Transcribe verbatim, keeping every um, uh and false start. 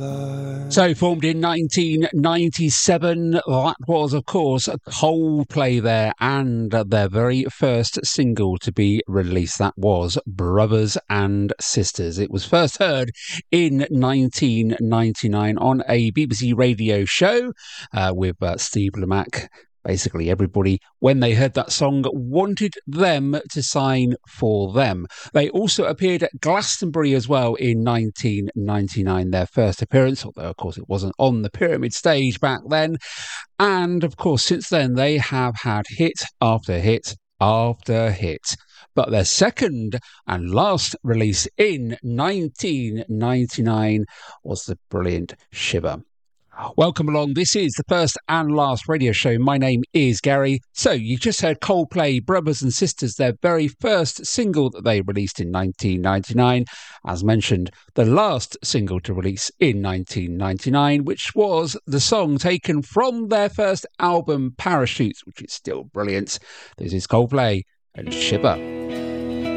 So, formed in nineteen ninety-seven, that was, of course, Coldplay there, and their very first single to be released. That was Brothers and Sisters. It was first heard in nineteen ninety-nine on a B B C radio show uh, with uh, Steve Lamacq. Basically, everybody, when they heard that song, wanted them to sign for them. They also appeared at Glastonbury as well in nineteen ninety-nine, their first appearance, although, of course, it wasn't on the Pyramid stage back then. And, of course, since then, they have had hit after hit after hit. But their second and last release in nineteen ninety-nine was the brilliant Shiver. Welcome along. This is the first and last radio show. My name is Gary. So you just heard Coldplay, Brothers and Sisters, their very first single that they released in nineteen ninety-nine. As mentioned, the last single to release in nineteen ninety-nine, which was the song taken from their first album, Parachutes, which is still brilliant. This is Coldplay and Shiver.